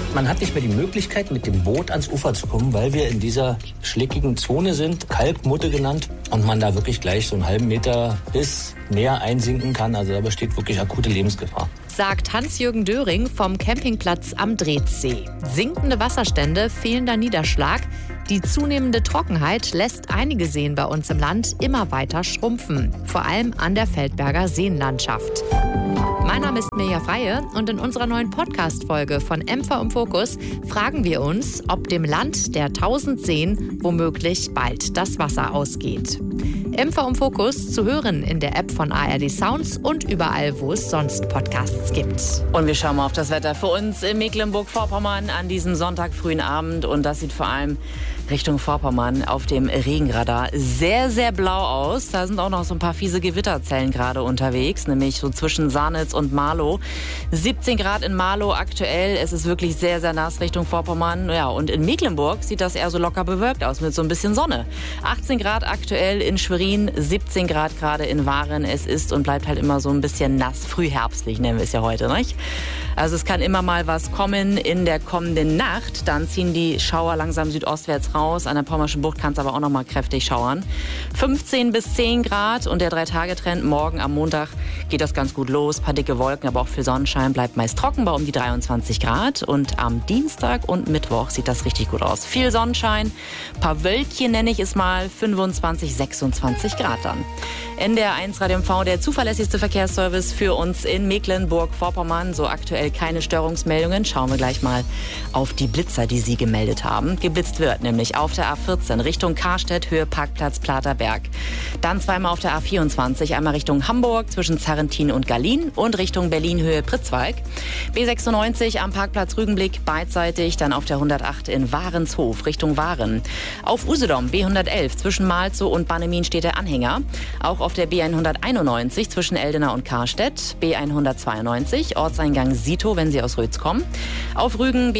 Man hat nicht mehr die Möglichkeit, mit dem Boot ans Ufer zu kommen, weil wir in dieser schlickigen Zone sind, Kalkmutte genannt, und man da wirklich gleich so einen halben Meter bis mehr einsinken kann. Also da besteht wirklich akute Lebensgefahr. Sagt Hans-Jürgen Döring vom Campingplatz am Dretzsee. Sinkende Wasserstände, fehlender Niederschlag. Die zunehmende Trockenheit lässt einige Seen bei uns im Land immer weiter schrumpfen. Vor allem an der Feldberger Seenlandschaft. Mein Name ist Mirja Freie und in unserer neuen Podcast-Folge von MV im Fokus fragen wir uns, ob dem Land der 1000 Seen womöglich bald das Wasser ausgeht. MV im Fokus zu hören in der App von ARD Sounds und überall, wo es sonst Podcasts gibt. Und wir schauen mal auf das Wetter für uns in Mecklenburg-Vorpommern an diesem Sonntag frühen Abend. Und das sieht vor allem Richtung Vorpommern auf dem Regenradar sehr, sehr blau aus. Da sind auch noch so ein paar fiese Gewitterzellen gerade unterwegs, nämlich so zwischen Sarnitz und Marlow. 17 Grad in Marlow aktuell. Es ist wirklich sehr, sehr nass Richtung Vorpommern. Ja, und in Mecklenburg sieht das eher so locker bewölkt aus mit so ein bisschen Sonne. 18 Grad aktuell in Schwerin, 17 Grad gerade in Waren. Es ist und bleibt halt immer so ein bisschen nass. Frühherbstlich nennen wir es ja heute, nicht? Also es kann immer mal was kommen in der kommenden Nacht. Dann ziehen die Schauer langsam südostwärts raus. An der Pommerschen Bucht kann es aber auch noch mal kräftig schauern. 15 bis 10 Grad und der 3-Tage-Trend morgen am Montag geht das ganz gut los. Ein paar dicke Wolken, aber auch viel Sonnenschein, bleibt meist trocken bei um die 23 Grad. Und am Dienstag und Mittwoch sieht das richtig gut aus. Viel Sonnenschein, ein paar Wölkchen nenne ich es mal, 25, 26 Grad dann. NDR 1 Radio MV, der zuverlässigste Verkehrsservice für uns in Mecklenburg-Vorpommern. So aktuell keine Störungsmeldungen. Schauen wir gleich mal auf die Blitzer, die Sie gemeldet haben. Geblitzt wird nämlich auf der A14 Richtung Karstedt, Höhe Parkplatz Platerberg. Dann zweimal auf der A24, einmal Richtung Hamburg zwischen Zarrentin und Gallien und Richtung Berlin, Höhe Pritzwalk. B96 am Parkplatz Rügenblick beidseitig, dann auf der 108 in Warenshof Richtung Waren. Auf Usedom B111 zwischen Malzow und Bannemin steht der Anhänger. Auch auf der B191 zwischen Eldena und Karstedt. B192 Ortseingang Sito, wenn Sie aus Rötz kommen. Auf Rügen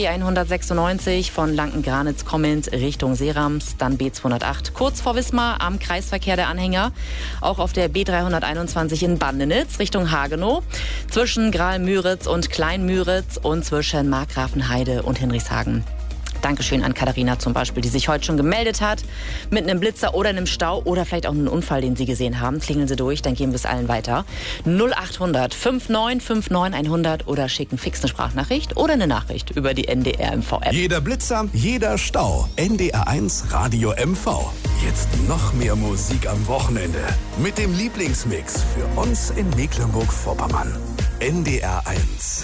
B196 von Lanken-Granitz kommend Richtung Seerams. Dann B208 kurz vor Wismar am Kreisverkehr der Anhänger. Auch auf der B321 in Bandenitz Richtung Hagenow. Zwischen Graal-Müritz und Klein-Müritz und zwischen Markgrafenheide und Hinrichshagen. Dankeschön an Katharina zum Beispiel, die sich heute schon gemeldet hat mit einem Blitzer oder einem Stau oder vielleicht auch einem Unfall, den Sie gesehen haben. Klingeln Sie durch, dann geben wir es allen weiter. 0800 5959 100 oder schicken fix eine Sprachnachricht oder eine Nachricht über die NDR MV-App. Jeder Blitzer, jeder Stau. NDR 1 Radio MV. Jetzt noch mehr Musik am Wochenende. Mit dem Lieblingsmix für uns in Mecklenburg-Vorpommern. NDR 1.